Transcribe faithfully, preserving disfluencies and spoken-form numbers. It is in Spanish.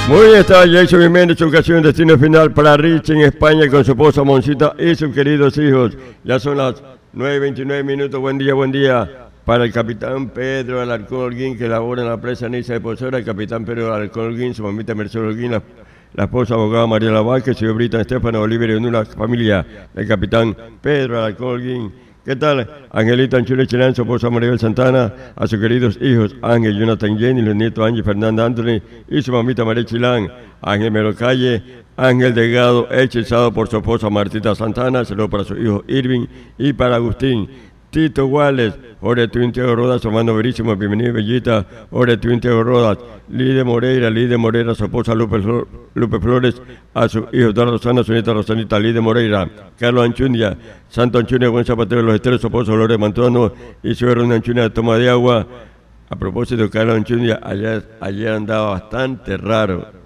Muy bien, estaba Jason Jiménez, su ocasión, destino final para Rich en España con su esposa Moncita y sus queridos hijos. Ya son las nueve y veintinueve minutos. Buen día, buen día para el capitán Pedro Alarcón Holguín, que labora en la presa Niza de Posora. El capitán Pedro Alarcón Holguín, su mamita Mercedes Holguín, la, la esposa abogada Mariela Vázquez, señor Britan Estefano Oliver y una familia del capitán Pedro Alarcón Holguín. ¿Qué tal? Angelita Anchule Chilán, su esposa Maribel Santana, a sus queridos hijos Ángel, Jonathan Jenny, los nietos Ángel, Fernanda Anthony y su mamita María Chilán, Ángel Merocalle, Ángel Delgado, hechizado por su esposa Martita Santana, saludo para su hijo Irving y para Agustín. Tito Guales, Jorge Twinteo Rodas, su hermano Verísimo, bienvenido Bellita, Jorge Twinteo Rodas, Lide Moreira, Lide Moreira, su esposa Lupe, Lupe Flores, a su hijo Dora Rosana, su nieta Rosanita, Lide Moreira, Carlos Anchunia, Santo Anchunia, Buen Zapatero de los Esteros, su esposa Lore Mantuano y su hermano Anchunia de Toma de Agua. A propósito de Carlos Anchunia, ayer, ayer andaba bastante raro.